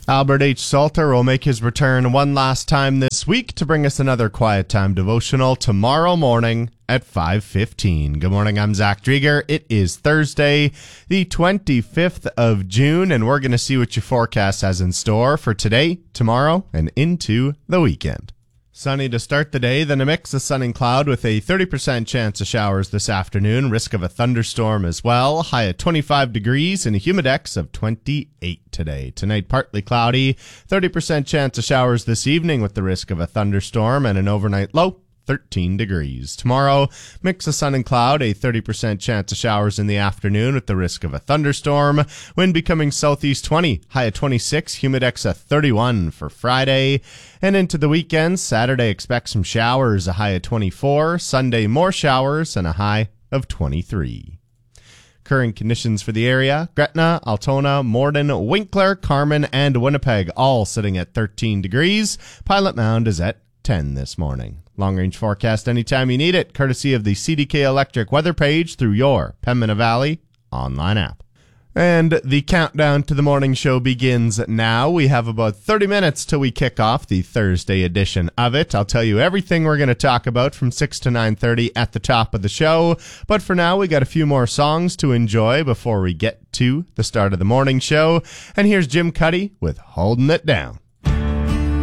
Albert H. Salter will make his return one last time this week to bring us another Quiet Time devotional tomorrow morning at 5:15. Good morning, I'm Zach Drieger. It is Thursday, the 25th of June, and we're going to see what your forecast has in store for today, tomorrow, and into the weekend. Sunny to start the day, then a mix of sun and cloud with a 30% chance of showers this afternoon, risk of a thunderstorm as well, high at 25 degrees and a humidex of 28 today. Tonight, partly cloudy, 30% chance of showers this evening with the risk of a thunderstorm and an overnight low 13 degrees. Tomorrow, mix of sun and cloud, a 30% chance of showers in the afternoon with the risk of a thunderstorm. Wind becoming southeast 20, high at 26, humidex at 31 for Friday. And into the weekend, Saturday expect some showers, a high at 24. Sunday, more showers and a high of 23. Current conditions for the area: Gretna, Altona, Morden, Winkler, Carmen, and Winnipeg all sitting at 13 degrees. Pilot Mound is at 10 this morning. Long-range forecast anytime you need it, courtesy of the CDK Electric weather page through your Pembina Valley online app. And the countdown to the morning show begins now. We have about 30 minutes till we kick off the Thursday edition of it. I'll tell you everything we're going to talk about from 6 to 9:30 at the top of the show. But for now, we got a few more songs to enjoy before we get to the start of the morning show. And here's Jim Cuddy with Holding It Down.